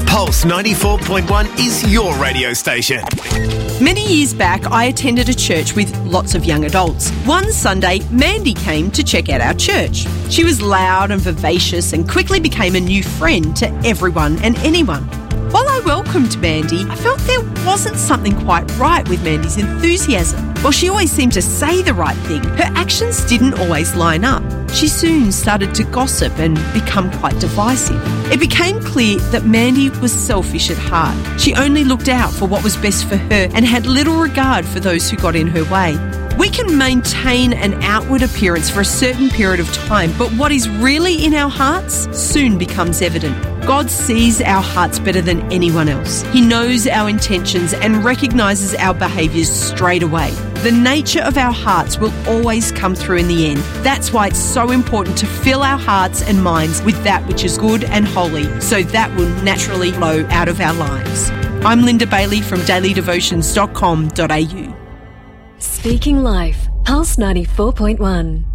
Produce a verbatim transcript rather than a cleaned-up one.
Pulse ninety-four point one is your radio station. Many years back, I attended a church with lots of young adults. One Sunday, Mandy came to check out our church. She was loud and vivacious and quickly became a new friend to everyone and anyone. While I welcomed Mandy, I felt there wasn't something quite right with Mandy's enthusiasm. While she always seemed to say the right thing, her actions didn't always line up. She soon started to gossip and become quite divisive. It became clear that Mandy was selfish at heart. She only looked out for what was best for her and had little regard for those who got in her way. We can maintain an outward appearance for a certain period of time, but what is really in our hearts soon becomes evident. God sees our hearts better than anyone else. He knows our intentions and recognises our behaviours straight away. The nature of our hearts will always come through in the end. That's why it's so important to fill our hearts and minds with that which is good and holy, so that will naturally flow out of our lives. I'm Linda Bailey from daily devotions dot com dot a u. Speaking Life, Pulse ninety-four point one.